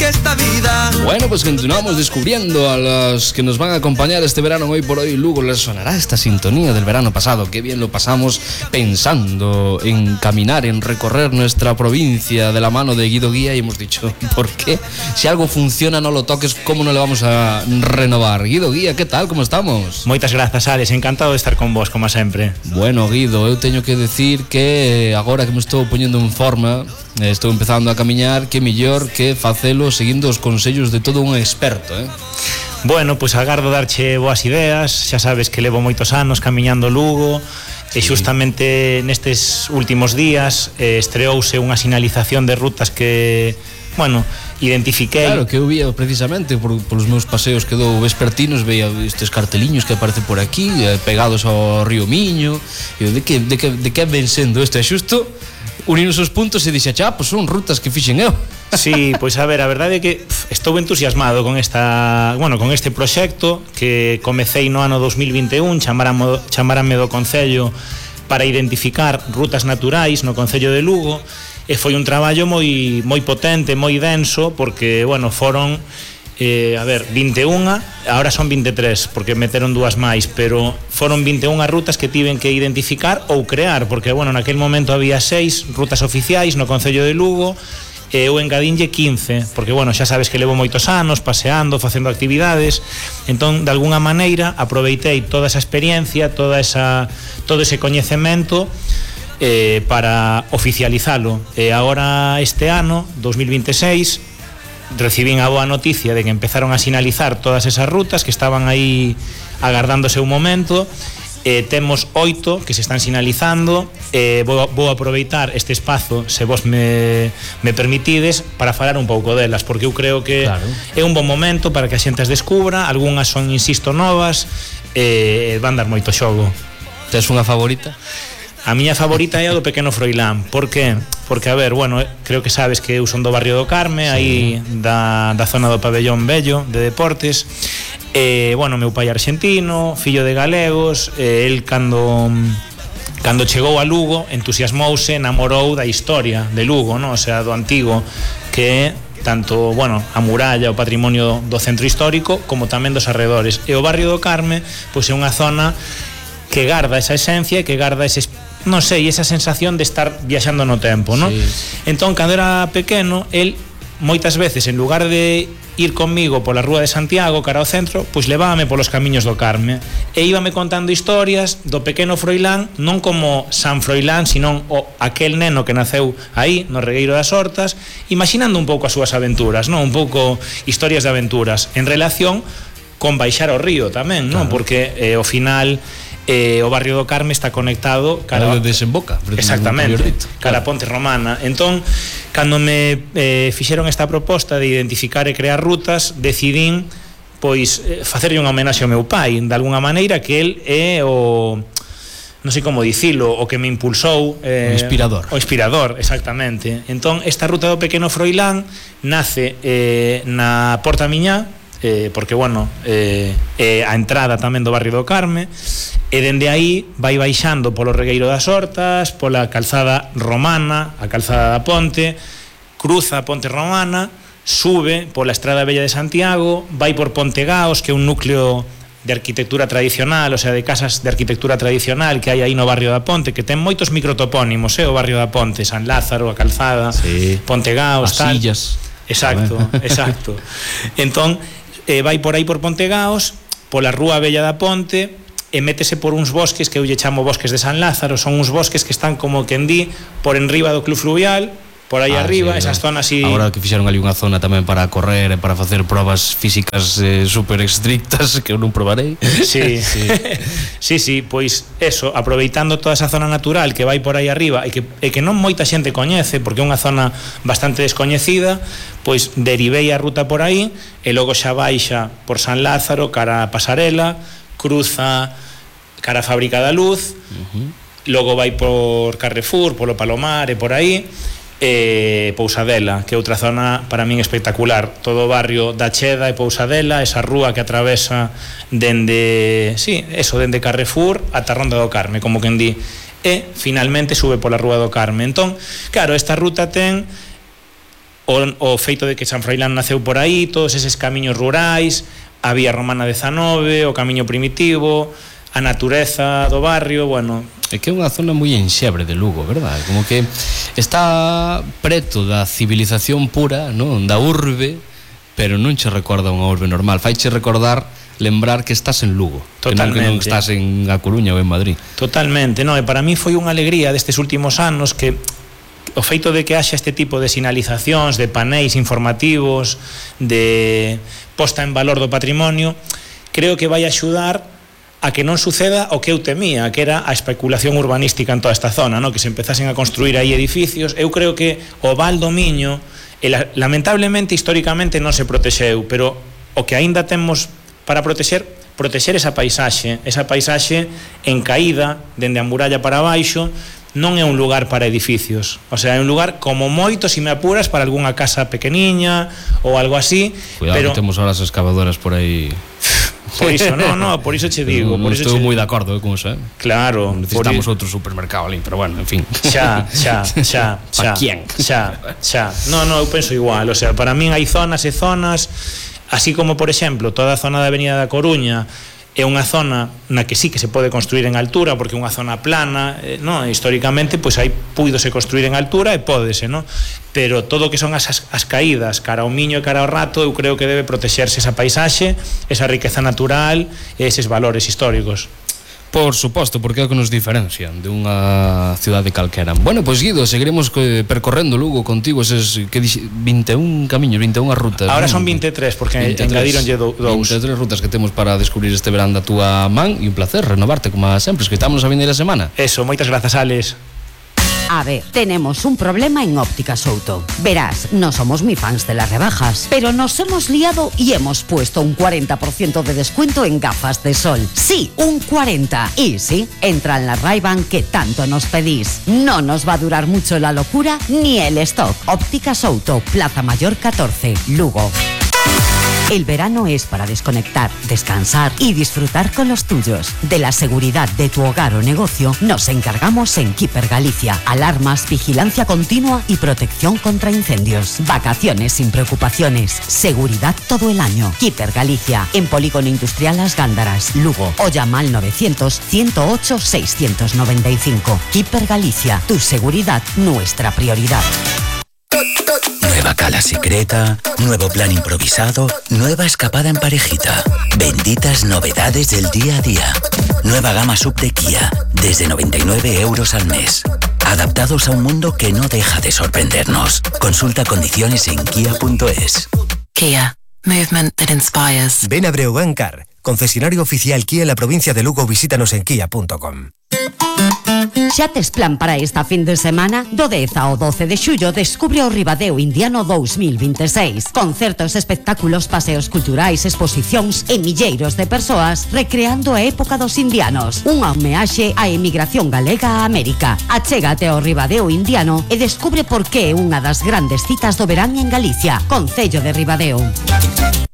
que esta vida. Bueno, pues continuamos descubriendo a los que nos van a acompañar este verano. Hoy por hoy Lugo les sonará esta sintonía del verano pasado. Qué bien lo pasamos pensando en caminar, en recorrer nuestra provincia de la mano de Guido Guía, y hemos dicho, ¿por qué? Si algo funciona no lo toques, ¿cómo no le vamos a renovar? Guido Guía, ¿qué tal? ¿Cómo estamos? Moitas grazas, Alex, encantado de estar con vos, como sempre. Bueno, Guido, eu teño que decir que agora que me estou poñendo en forma, estou empezando a camiñar, que mellor que facelo seguindo os consellos de todo un experto, Bueno, pois agardo darche boas ideas. Xa sabes que levo moitos anos camiñando Lugo, e xustamente nestes últimos días estreouse unha sinalización de rutas que, bueno, identifiquei. Claro, que eu vía precisamente polos meus paseos que dou vespertinos, veía estes carteliños que aparecen por aquí, pegados ao río Miño, e de que ven sendo isto? É xusto unirnos os puntos e dixe, pois son rutas que fixen eu. Sí, pois a ver, a verdade é que estou entusiasmado con este proxecto que comecei no ano 2021, chamarame do Concello para identificar rutas naturais no Concello de Lugo, e foi un traballo moi potente, moi denso, porque, bueno, foron 21, ahora son 23 porque meteron dúas máis, pero foron 21 rutas que tiven que identificar ou crear, porque, bueno, naquel momento había 6 rutas oficiais no Concello de Lugo, e eu engadinlle 15, porque, bueno, xa sabes que levo moitos anos paseando, facendo actividades, entón, de alguna maneira, aproveitei toda esa experiencia, todo ese coñecemento para oficializalo. E agora, este ano, 2026, recibín a boa noticia de que empezaron a sinalizar todas esas rutas que estaban aí agardándose un momento. Temos 8 que se están sinalizando. Vou aproveitar este espazo, se vos me permitides, para falar un pouco delas, porque eu creo que claro, é un bon momento para que a xente as descubra. Algúnas son, insisto, novas, van dar moito xogo. Tes unha favorita? A miña favorita é a do Pequeno Froilán. Por qué? Porque, a ver, bueno, creo que sabes que eu son do barrio do Carme, sí, aí da zona do Pabellón Bello de deportes. Bueno, meu pai argentino, fillo de galegos, el cando chegou a Lugo entusiasmouse, enamorou da historia de Lugo, ¿no? O sea, do antigo, que é tanto, bueno, a muralla, o patrimonio do centro histórico, como tamén dos arredores. E o barrio do Carme, pois é unha zona que garda esa esencia e que garda ese, non sei, esa sensación de estar viaxando no tempo, ¿no? Sí. Entón, cando era pequeno, el moitas veces, en lugar de ir conmigo pola rúa de Santiago cara ao centro, pois levábame polos camiños do Carme e íbame contando historias do Pequeno Froilán, non como San Froilán, sino aquel neno que naceu aí no Regueiro das Hortas, imaginando un pouco as súas aventuras, non? Un pouco historias de aventuras en relación con baixar ao río tamén, non? Claro. Porque ao final o barrio do Carme está conectado cara a desemboca, exactamente, cara a Ponte Romana. Entón, cando me fixeron esta proposta de identificar e crear rutas, decidín pois facerlle unha homenaxe ao meu pai, de alguna maneira, que el é o, non sei como dicilo, o que me impulsou, o inspirador, exactamente. Entón, esta ruta do Pequeno Froilán nace na Porta Miñá, porque, bueno, a entrada tamén do barrio do Carme, e dende aí vai baixando polo Regueiro das Hortas, pola calzada romana, a calzada da Ponte, cruza a Ponte Romana, sube pola Estrada Bella de Santiago, vai por Pontegaos, que é un núcleo de arquitectura tradicional, o sea, de casas de arquitectura tradicional que hai aí no barrio da Ponte, que ten moitos microtopónimos, o barrio da Ponte, San Lázaro, a calzada, sí, Pontegaos, as tal. Illas. Exacto, exacto. Entón, vai por aí por Pontegaos, pola Rúa Bella da Ponte, e métese por uns bosques que eu lle chamo bosques de San Lázaro. Son uns bosques que están como quen di por enriba do Club Fluvial, por aí arriba, sí, esas zonas así. Agora que fixeron ali unha zona tamén para correr e para facer probas físicas super estrictas que eu non probarei. Sí, sí. Sí, pois eso, aproveitando toda esa zona natural que vai por aí arriba e que non moita xente coñece, porque é unha zona bastante descoñecida, pois derivei a ruta por aí e logo xa baixa por San Lázaro cara a Pasarela, cruza cara a Fábrica da Luz, logo vai por Carrefour, polo Palomar e por aí, Pousadela, que é outra zona para min espectacular, todo o barrio da Cheda e Pousadela, esa rúa que atravesa dende Carrefour ata Ronda do Carme, como quen di, e finalmente sube pola Rúa do Carme. Entón, claro, esta ruta ten o feito de que San Froilán naceu por aí, todos eses camiños rurais, a vía romana 19, o camiño primitivo, a natureza do barrio, bueno. É que é unha zona moi enxebre de Lugo, verdad? Como que está preto da civilización pura, non? Da urbe, pero non che recorda unha urbe normal. Faiche recordar, lembrar que estás en Lugo. Totalmente. Que non estás en A Coruña ou en Madrid. Totalmente, non? E para mí foi unha alegría destes últimos anos que o feito de que haxa este tipo de sinalizacións, de paneis informativos, de posta en valor do patrimonio, creo que vai axudar a que non suceda o que eu temía, que era a especulación urbanística en toda esta zona, ¿no? Que se empezasen a construir aí edificios. Eu creo que o Val do Miño, lamentablemente, históricamente non se protexeu, pero o que aínda temos para protexer esa paisaxe en caída, dende a muralla para baixo, non é un lugar para edificios. O sea, é un lugar como moito, se me apuras, para algunha casa pequeniña ou algo así. Cuidado, pero que temos ahora as excavadoras por aí. Por iso, por iso che digo. Non estou moi de acordo con eso, Claro. Necesitamos outro supermercado ali, pero bueno, en fin. Xa. Pa quién? Xa. Non, eu penso igual. O sea, para min hai zonas e zonas, así como, por exemplo, toda a zona da Avenida da Coruña é unha zona na que sí que se pode construir en altura, porque é unha zona plana, no? Históricamente, pois aí púidose construir en altura e pódese, no? Pero todo o que son as caídas cara ao Miño e cara ao Rato, eu creo que debe protexerse esa paisaxe, esa riqueza natural e eses valores históricos. Por suposto, porque é o que nos diferencia de unha cidade calquera. Bueno, pois Guido, seguiremos percorrendo Lugo contigo eses 21 camiños, 21 rutas. Ahora son 23, porque engadironlle dous. 23 rutas que temos para descubrir este verán da túa man, e un placer renovarte, como sempre. Escoitámonos a vindeira semana. Eso, moitas grazas, Alex. A ver, tenemos un problema en Óptica Souto. Verás, no somos muy fans de las rebajas, pero nos hemos liado y hemos puesto un 40% de descuento en gafas de sol. Sí, un 40%. Y sí, entra en la Ray-Ban que tanto nos pedís. No nos va a durar mucho la locura ni el stock. Óptica Souto, Plaza Mayor 14, Lugo. El verano es para desconectar, descansar y disfrutar con los tuyos. De la seguridad de tu hogar o negocio nos encargamos en Keeper Galicia. Alarmas, vigilancia continua y protección contra incendios. Vacaciones sin preocupaciones. Seguridad todo el año. Keeper Galicia, en Polígono Industrial Las Gándaras, Lugo. O llama al 900-108-695. Keeper Galicia, tu seguridad, nuestra prioridad. Nueva cala secreta, nuevo plan improvisado, nueva escapada en parejita. Benditas novedades del día a día. Nueva gama sub de Kia, desde 99 euros al mes. Adaptados a un mundo que no deja de sorprendernos. Consulta condiciones en kia.es. Kia, movement that inspires. Ven a Breogán Car, concesionario oficial Kia en la provincia de Lugo. Visítanos en kia.com. Xa tes plan para esta fin de semana? Do 10 ao 12 de xullo descubre o Ribadeo Indiano 2026. Concertos, espectáculos, paseos culturais, exposicións e milleiros de persoas recreando a época dos indianos. Unha homeaxe á emigración galega a América. Achégate ao Ribadeo Indiano e descubre por que é unha das grandes citas do verán en Galicia. Concello de Ribadeo.